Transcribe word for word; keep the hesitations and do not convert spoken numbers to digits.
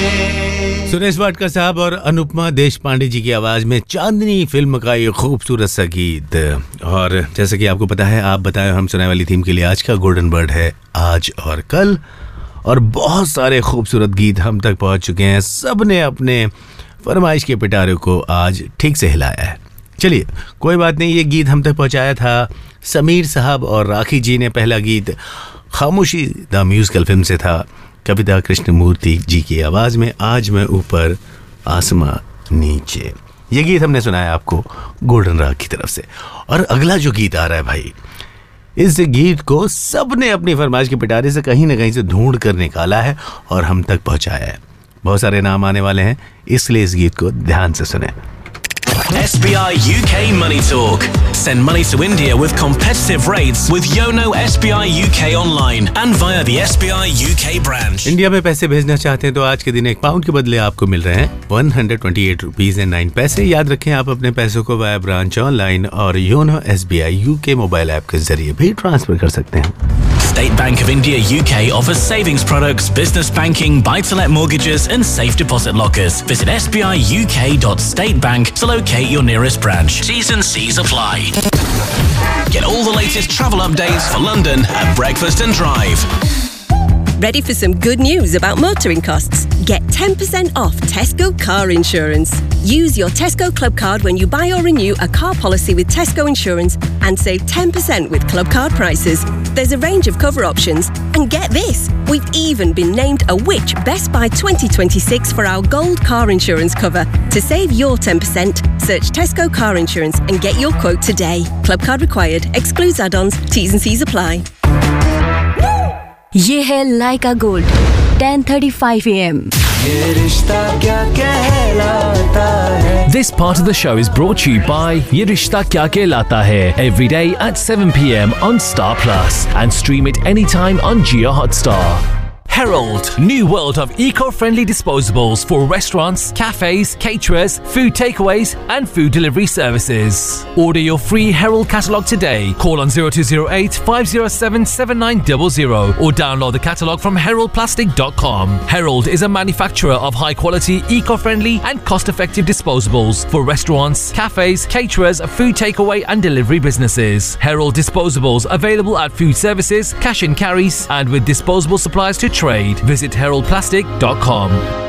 सुरेश वाडकर साहब और अनुपमा देशपांडे जी की आवाज में चांदनी फिल्म का ये खूबसूरत सा गीत। और जैसा कि आपको पता है, आप बताएं, हम सुनाने वाली थीम के लिए आज का गोल्डन वर्ड है आज और कल। और बहुत सारे खूबसूरत गीत हम तक पहुंच चुके हैं। सब ने अपने फरमाइश के पिटारे को आज ठीक से हिलाया है। चलिए कोई बात नहीं, ये गीत हम तक पहुंचाया था समीर साहब और राखी जी ने। पहला गीत खामोशी द म्यूजिकल फिल्म से था, कविता कृष्णमूर्ति जी की आवाज में, आज मैं ऊपर आसमां नीचे। ये गीत हमने सुनाया आपको गोल्डन राग की तरफ से। और अगला जो गीत आ रहा है भाई, इस गीत को सबने अपनी फरमाइश के पिटारे से कहीं ना कहीं से ढूंढ कर निकाला है और हम तक पहुंचाया है। बहुत सारे नाम आने वाले हैं, इसलिए इस गीत को ध्यान से सुने। S B I U K Money Talk. Send money to India with competitive rates with Yono S B I U K online and via the S B I U K branch. India में पैसे भेजना चाहते हैं तो आज के दिन एक पाउंड के बदले आपको मिल रहे हैं one hundred twenty-eight rupees and nine पैसे। याद रखें, आप अपने पैसों को वाया ब्रांच ऑनलाइन और YONO S B I U K mobile app के जरिए भी ट्रांसफर कर सकते हैं। State Bank of India U K offers savings products, business banking, buy-to-let mortgages and safe deposit lockers. Visit s b i u k dot state bank to locate your nearest branch. T's and C's apply. Get all the latest travel updates for London at Breakfast and Drive. Ready for some good news about motoring costs? Get ten percent off Tesco car insurance. Use your Tesco Club card when you buy or renew a car policy with Tesco Insurance and save ten percent with Club card prices. There's a range of cover options. And get this, we've even been named a Which Best Buy twenty twenty-six for our gold car insurance cover. To save your ten percent, search Tesco car insurance and get your quote today. Club card required. Excludes add-ons. T's and C's apply. ये है लाइका gold ten thirty-five a m ये रिश्ता क्या कहलाता है। This part of the show is brought to you by Ye Rishta Kya Kehlata Hai, every day at seven p m on Star Plus and stream it anytime on Jio Hotstar. Herald, new world of eco-friendly disposables for restaurants, cafes, caterers, food takeaways and food delivery services. Order your free Herald catalogue today. Call on zero two zero eight five zero seven seven nine zero zero or download the catalogue from herald plastic dot com. Herald is a manufacturer of high-quality, eco-friendly and cost-effective disposables for restaurants, cafes, caterers, food takeaway and delivery businesses. Herald disposables available at food services, cash and carries and with disposable supplies to trade. Visit herald plastic dot com.